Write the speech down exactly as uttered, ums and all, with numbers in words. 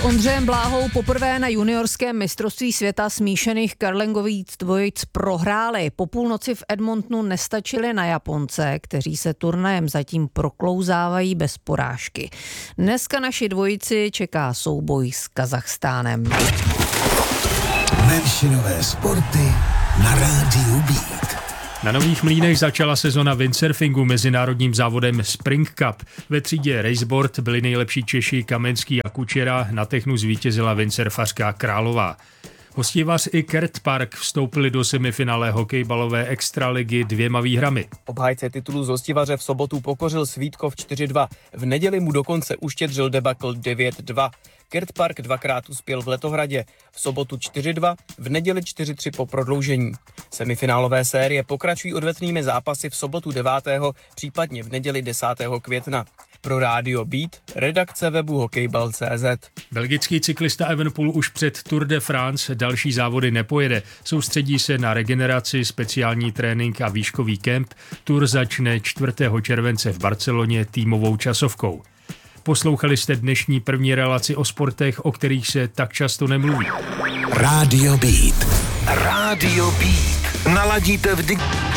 Ondřejem Bláhou poprvé na juniorském mistrovství světa smíšených curlingových dvojic prohráli. Po půlnoci v Edmontonu nestačili na Japonce, kteří se turnajem zatím proklouzávají bez porážky. Dneska naši dvojici čeká souboj s Kazachstánem. Menšinové sporty na rádiu Beat. Na Nových Mlýnech začala sezona windsurfingu mezinárodním závodem Spring Cup. Ve třídě raceboard byli nejlepší Češi Kamenský a Kučera, na technu zvítězila windsurfařka Králová. Hostivař i Kurt Park vstoupili do semifinále hokejbalové extraligy dvěma výhrami. Obhájce titulu z hostivaře v sobotu pokořil Svítkov čtyři dva. V neděli mu dokonce uštědřil debakl devět dva. Kurt Park dvakrát uspěl v Letohradě, v sobotu čtyři dva, v neděli čtyři tři po prodloužení. Semifinálové série pokračují odvetnými zápasy v sobotu devátého, případně v neděli desátého května. Pro rádio Beat, redakce webu hokejbal tečka cé zet. Belgický cyklista Evenepoel už před Tour de France další závody nepojede. Soustředí se na regeneraci, speciální trénink a výškový kemp. Tour začne čtvrtého července v Barceloně týmovou časovkou. Poslouchali jste dnešní první relaci o sportech, o kterých se tak často nemluví. Rádio Beat. Rádio Beat. Naladíte v dig...